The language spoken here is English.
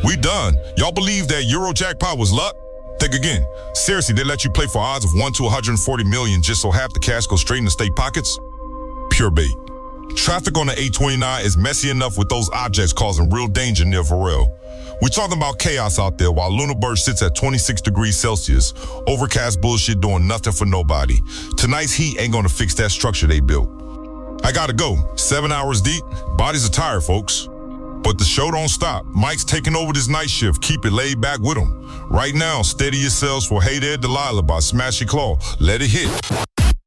We done. Y'all believe that Euro jackpot was luck? Think again. Seriously, they let you play for odds of 1 to 140 million just so half the cash goes straight into state pockets? Pure bait. Traffic on the 829 is messy enough with those objects causing real danger near Varel. We're talking about chaos out there while Lunenburg sits at 26 degrees Celsius. Overcast bullshit doing nothing for nobody. Tonight's heat ain't gonna fix that structure they built. I gotta go. 7 hours deep. Bodies are tired, folks. But the show don't stop. Mike's taking over this night shift. Keep it laid back with him. Right now, steady yourselves for Hey There Delilah by Smashy Claw. Let it hit.